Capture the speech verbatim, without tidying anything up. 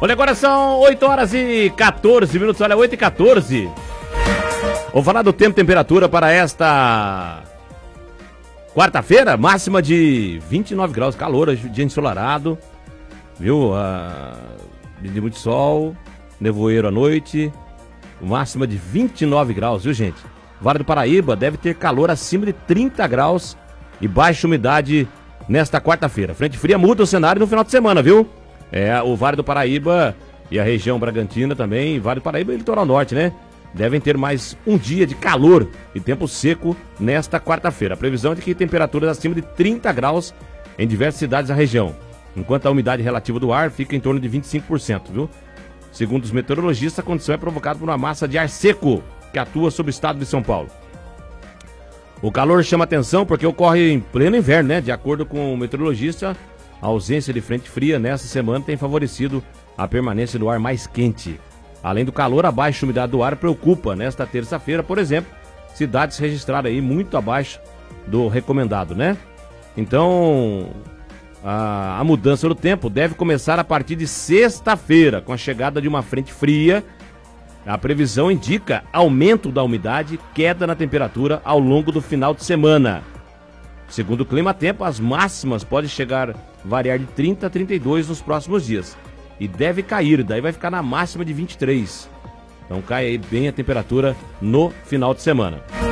Olha, agora são oito horas e quatorze minutos, olha, oito e quatorze. Vou falar do tempo e temperatura para esta quarta-feira, máxima de vinte e nove graus, calor, dia ensolarado, viu? Ah, de muito sol, nevoeiro à noite, máxima de vinte e nove graus, viu, gente? Vale do Paraíba deve ter calor acima de trinta graus e baixa umidade nesta quarta-feira. Frente fria muda o cenário no final de semana, viu? É, o Vale do Paraíba e a região Bragantina também, Vale do Paraíba e Litoral Norte, né? Devem ter mais um dia de calor e tempo seco nesta quarta-feira. A previsão é de que temperaturas acima de trinta graus em diversas cidades da região, enquanto a umidade relativa do ar fica em torno de vinte e cinco por cento, viu? Segundo os meteorologistas, a condição é provocada por uma massa de ar seco que atua sobre o estado de São Paulo. O calor chama atenção porque ocorre em pleno inverno, né? De acordo com o meteorologista, a ausência de frente fria nesta semana tem favorecido a permanência do ar mais quente. Além do calor, a baixa umidade do ar preocupa. Nesta terça-feira, por exemplo, cidades registraram aí muito abaixo do recomendado, né? Então, a, a mudança do tempo deve começar a partir de sexta-feira, com a chegada de uma frente fria. A previsão indica aumento da umidade, queda na temperatura ao longo do final de semana. Segundo o Clima Tempo, as máximas podem chegar a variar de trinta a trinta e dois nos próximos dias. E deve cair, daí vai ficar na máxima de vinte e três. Então cai aí bem a temperatura no final de semana.